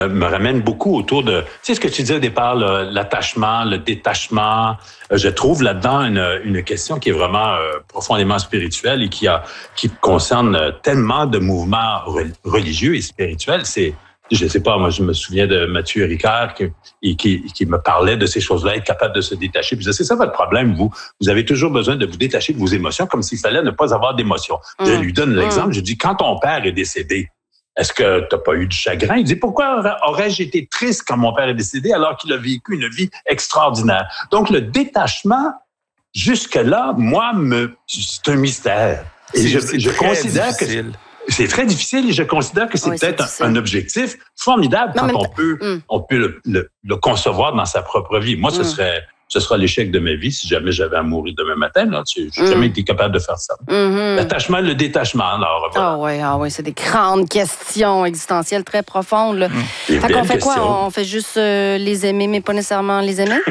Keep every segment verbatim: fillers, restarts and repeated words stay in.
me ramène beaucoup autour de, tu sais, ce que tu disais au départ, là, l'attachement, le détachement. Euh, je trouve là-dedans une, une question qui est vraiment euh, profondément spirituelle et qui a, qui concerne tellement de mouvements re- religieux et spirituels. C'est, je sais pas, moi, je me souviens de Mathieu Ricard qui, et qui, qui me parlait de ces choses-là, être capable de se détacher. Puis je dis, c'est ça votre problème, vous. Vous avez toujours besoin de vous détacher de vos émotions, comme s'il fallait ne pas avoir d'émotions. Mmh. Je lui donne l'exemple. Mmh. Je dis, quand ton père est décédé, est-ce que tu n'as pas eu de chagrin? Il dit, pourquoi aurais-je été triste quand mon père est décédé alors qu'il a vécu une vie extraordinaire? Donc, le détachement, jusque-là, moi, me, c'est un mystère. Et c'est, je, c'est je considère difficile. que c'est très difficile et je considère que c'est oui, peut-être c'est un, un objectif formidable non, quand on peut, mm. on peut le, le, le concevoir dans sa propre vie. Moi, ce mm. serait... Ce sera l'échec de ma vie si jamais j'avais à mourir demain matin. Là, je n'ai mm. jamais été capable de faire ça. Mm-hmm. L'attachement, le détachement. Alors, voilà. Ah oui, ah oui, c'est des grandes questions existentielles très profondes. Là. Mm. Fait qu'on fait quoi? On fait juste euh, les aimer, mais pas nécessairement les aimer?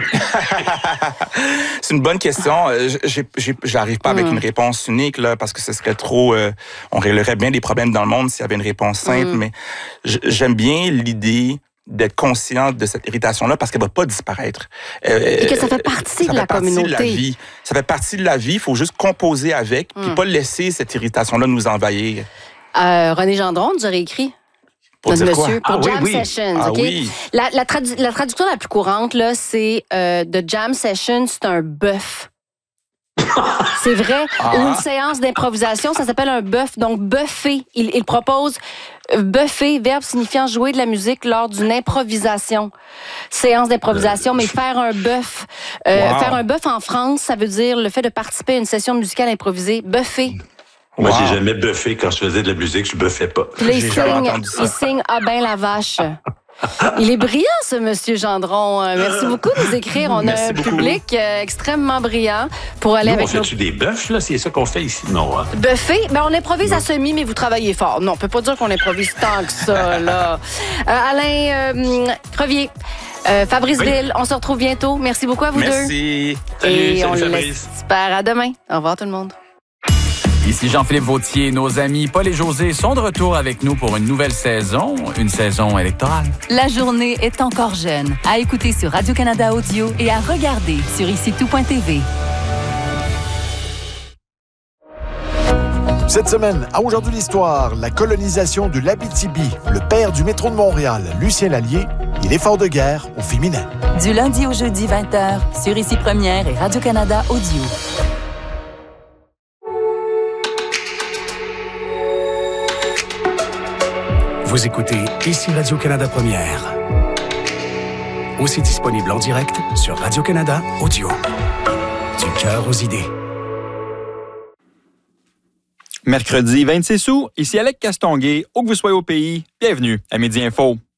C'est une bonne question. J'ai, j'ai, j'arrive pas mm. avec une réponse unique, là, parce que ce serait trop... Euh, on réglerait bien des problèmes dans le monde s'il y avait une réponse simple, mm. mais j'aime bien l'idée d'être consciente de cette irritation-là parce qu'elle ne va pas disparaître. Euh, Et que ça fait partie ça de fait la partie communauté. De la vie. Ça fait partie de la vie. Il faut juste composer avec puis mm. pas laisser cette irritation-là nous envahir. Euh, René Gendron nous aurait écrit. Pour Notre dire monsieur, quoi? pour ah, Jam oui, oui. Sessions. Ah, okay? oui. La, la, tradu- la traduction la plus courante, là, c'est euh, de Jam Sessions, c'est un bœuf. C'est vrai. Ah. Une séance d'improvisation, ça s'appelle un bœuf. Donc, bœuffer. Il, il propose bœuffer, verbe signifiant jouer de la musique lors d'une improvisation. Séance d'improvisation, mais faire un bœuf. Euh, wow. Faire un bœuf en France, ça veut dire le fait de participer à une session musicale improvisée. Bœuffer. Moi, wow. j'ai jamais bœuffé quand je faisais de la musique, je bœuffais pas. Puis là, il signe, il signe Ah ben la vache. Il est brillant, ce monsieur Gendron. Merci beaucoup de nous écrire. On Merci a un beaucoup. public euh, extrêmement brillant pour aller Nous, avec on fait-tu nos... des bœufs, là? C'est ça qu'on fait ici? Non. Hein? Bœuffer? Ben, on improvise non. à semi, mais vous travaillez fort. Non, on peut pas dire qu'on improvise tant que ça, là. Euh, Alain euh, Crevier, euh, Fabrice oui. Ville, on se retrouve bientôt. Merci beaucoup à vous Merci. deux. Merci. Salut, Et salut on Fabrice. l'espère à demain. Au revoir tout le monde. Ici Jean-Philippe Vautier. Nos amis Paul et José sont de retour avec nous pour une nouvelle saison, une saison électorale. La journée est encore jeune. À écouter sur Radio-Canada Audio et à regarder sur ici tout point t v. Cette semaine, à Aujourd'hui l'Histoire, la colonisation de l'Abitibi, le père du métro de Montréal, Lucien Lallier, et l'effort de guerre au féminin. Du lundi au jeudi vingt heures, sur Ici Première et Radio-Canada Audio. Vous écoutez Ici Radio-Canada Première. Aussi disponible en direct sur Radio-Canada Audio. Du cœur aux idées. Mercredi vingt-six août, ici Alec Castonguay, où que vous soyez au pays, bienvenue à Midi Info.